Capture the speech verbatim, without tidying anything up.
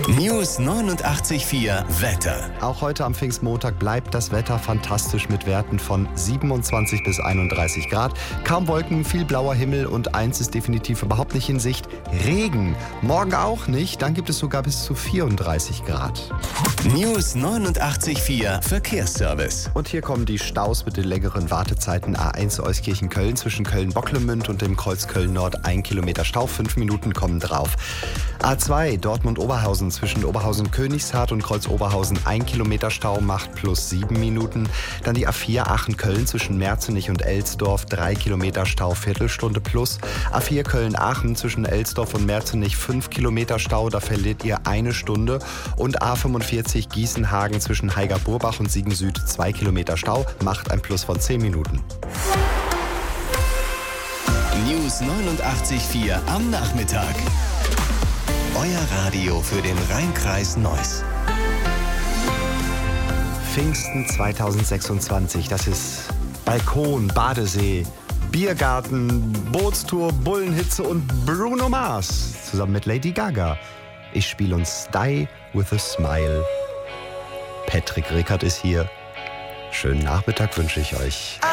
News neunundachtzig Komma vier Wetter. Auch heute am Pfingstmontag bleibt das Wetter fantastisch mit Werten von siebenundzwanzig bis einunddreißig Grad. Kaum Wolken, viel blauer Himmel und eins ist definitiv überhaupt nicht in Sicht: Regen. Morgen auch nicht, dann gibt es sogar bis zu vierunddreißig Grad. News neunundachtzig Komma vier Verkehrsservice. Und hier kommen die Staus mit den längeren Wartezeiten. A eins Euskirchen-Köln zwischen Köln-Bocklemünd und dem Kreuz Köln-Nord, ein Kilometer Stau, fünf Minuten kommen drauf. A zwei Dortmund-Oberhausen zwischen Oberhausen-Königshardt und Kreuz Oberhausen, ein Kilometer Stau, macht plus sieben Minuten. Dann die A vier Aachen-Köln zwischen Merzenich und Elsdorf, drei Kilometer Stau, Viertelstunde plus. A vier Köln-Aachen zwischen Elsdorf und Merzenich, fünf Kilometer Stau, da verliert ihr eine Stunde. Und A fünfundvierzig Gießenhagen zwischen Haiger-Burbach und Siegen-Süd, zwei Kilometer Stau, macht ein Plus von zehn Minuten. News neunundachtzig Komma vier am Nachmittag. Euer Radio für den Rhein-Kreis Neuss. Pfingsten zweitausendsechsundzwanzig, das ist Balkon, Badesee, Biergarten, Bootstour, Bullenhitze und Bruno Mars zusammen mit Lady Gaga. Ich spiele uns Die with a Smile. Patrick Rickert ist hier. Schönen Nachmittag wünsche ich euch.